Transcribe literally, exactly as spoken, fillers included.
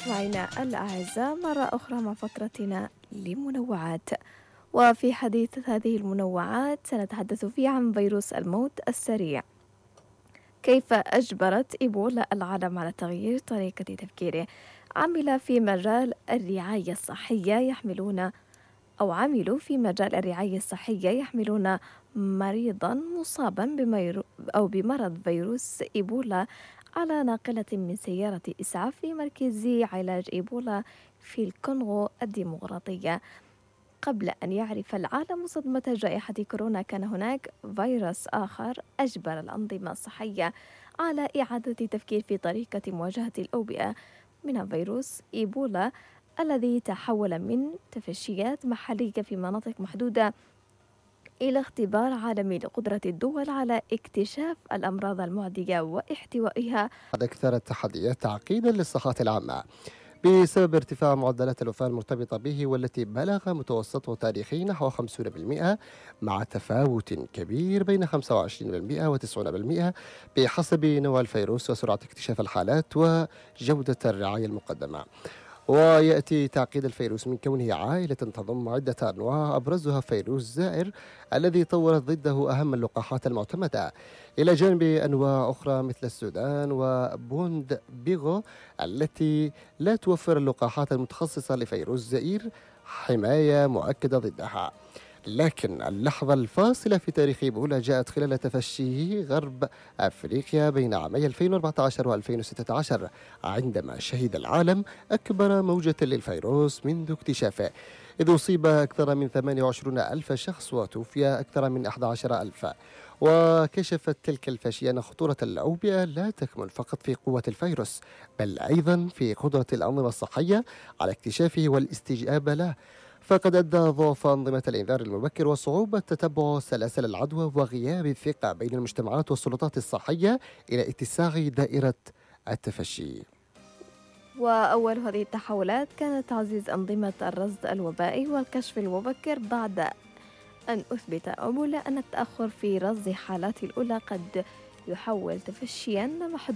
مستمعينا الأعزاء مرة أخرى مع فقرتنا لمنوعات. وفي حديث هذه المنوعات سنتحدث فيه عن فيروس الموت السريع، كيف أجبرت إيبولا العالم على تغيير طريقة تفكيره. عمل في مجال الرعاية الصحية يحملون أو عملوا في مجال الرعاية الصحية يحملون مريضا مصابا بميرو أو بمرض فيروس إيبولا على ناقلة من سيارة إسعاف في مركز علاج إيبولا في الكونغو الديمقراطية. قبل أن يعرف العالم صدمة جائحة كورونا، كان هناك فيروس آخر أجبر الأنظمة الصحية على إعادة التفكير في طريقة مواجهة الأوبئة، من فيروس إيبولا الذي تحول من تفشيات محلية في مناطق محدودة إلى اختبار عالمي لقدرة الدول على اكتشاف الأمراض المعدية واحتوائها. أكثر التحديات تعقيدا للصحة العامة بسبب ارتفاع معدلات الوفاة المرتبطة به، والتي بلغ متوسطه تاريخي نحو خمسين بالمئة، مع تفاوت كبير بين خمسة وعشرين بالمئة و تسعين بالمئة بحسب نوع الفيروس وسرعة اكتشاف الحالات وجودة الرعاية المقدمة. ويأتي تعقيد الفيروس من كونه عائلة تضم عدة أنواع، أبرزها فيروس زائر الذي طورت ضده أهم اللقاحات المعتمدة، إلى جانب أنواع أخرى مثل السودان وبوند بيغو التي لا توفر اللقاحات المتخصصة لفيروس زئير حماية مؤكدة ضدها. لكن اللحظة الفاصلة في تاريخ إيبولا جاءت خلال تفشيه غرب أفريقيا بين عامي ألفين وأربعة عشر و ألفين وستة عشر، عندما شهد العالم أكبر موجة للفيروس منذ اكتشافه، إذ أصيب أكثر من ثمانية وعشرين ألف شخص وتوفي أكثر من أحد عشر ألف. وكشفت تلك الفاشية أن خطورة الأوبئة لا تكمن فقط في قوة الفيروس، بل أيضا في قدرة الأنظمة الصحية على اكتشافه والاستجابة له. فقد أدى ضعف أنظمة الإنذار المبكر وصعوبة تتبع سلاسل العدوى وغياب الثقة بين المجتمعات والسلطات الصحية إلى اتساع دائرة التفشي. وأول هذه التحولات كانت تعزيز أنظمة الرصد الوبائي والكشف المبكر، بعد أن أثبت أبولا أن التأخر في رصد حالات الأولى قد يحول تفشيا محدودا